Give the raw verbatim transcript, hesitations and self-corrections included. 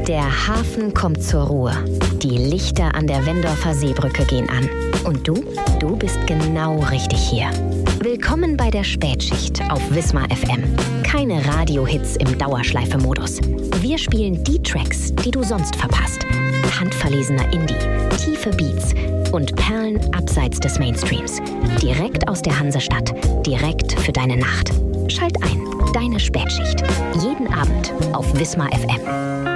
Der Hafen kommt zur Ruhe. Die Lichter an der Wendorfer Seebrücke gehen an. Und du? Du bist genau richtig hier. Willkommen bei der Spätschicht auf Wismar F M. Keine Radiohits im Dauerschleife-Modus. Wir spielen die Tracks, die du sonst verpasst. Handverlesener Indie, tiefe Beats und Perlen abseits des Mainstreams. Direkt aus der Hansestadt, direkt für deine Nacht. Schalt ein, deine Spätschicht. Jeden Abend auf Wismar F M.